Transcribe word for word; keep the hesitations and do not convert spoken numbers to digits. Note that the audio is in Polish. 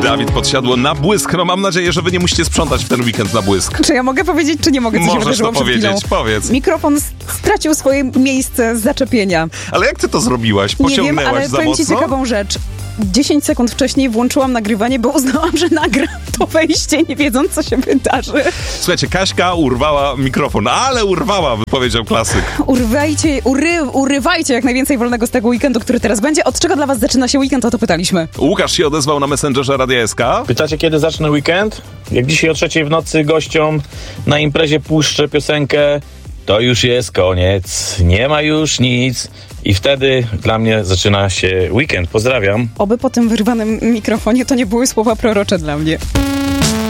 Dawid Podsiadło na błysk. No mam nadzieję, że wy nie musicie sprzątać w ten weekend na błysk. Czy ja mogę powiedzieć, czy nie mogę? Co się Możesz wydarzyło to przed chwilą? powiedzieć, powiedz. Mikrofon stracił swoje miejsce zaczepienia. Ale jak ty to zrobiłaś? Nie wiem, Pociągnęłaś ale za powiem ci mocno? ciekawą rzecz. dziesięć sekund wcześniej włączyłam nagrywanie, bo uznałam, że nagram to wejście, nie wiedząc, co się wydarzy. Słuchajcie, Kaśka urwała mikrofon, ale urwała, powiedział klasyk. Urwajcie, ury, urywajcie jak najwięcej wolnego z tego weekendu, który teraz będzie. Od czego dla was zaczyna się weekend, o to pytaliśmy. Łukasz się odezwał na Messengerze Radia S K. Pytacie, kiedy zacznę weekend? Jak dzisiaj o trzeciej w nocy gościom na imprezie puszczę piosenkę, to już jest koniec, nie ma już nic i wtedy dla mnie zaczyna się weekend. Pozdrawiam. Oby po tym wyrwanym mikrofonie to nie były słowa prorocze dla mnie.